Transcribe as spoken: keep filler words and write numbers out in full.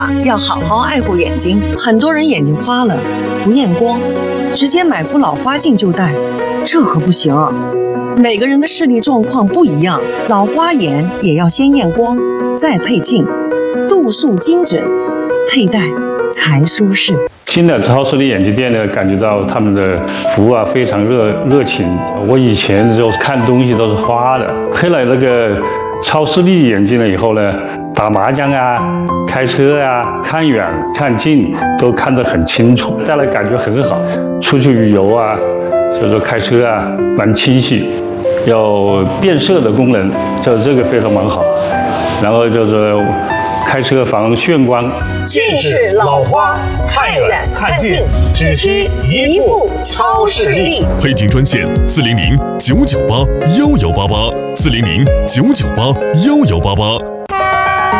要好好爱护眼睛。很多人眼睛花了，不验光，直接买副老花镜就戴，这可不行啊。每个人的视力状况不一样，老花眼也要先验光，再配镜，度数精准，佩戴才舒适。 新的超视力眼镜店呢，感觉到他们的服务啊非常热热情。我以前就看东西都是花的，配了那个超视力眼镜了以后呢，打麻将啊、开车啊、看远看近都看得很清楚，戴了感觉很好。出去旅游啊，所以说开车啊蛮清晰，有变色的功能，就这个非常蛮好。然后就是开车防眩光。 近视老花，看远看近，只需一副超视力。 配镜专线：四零零九九八幺幺八八，四零零九九八幺幺八八。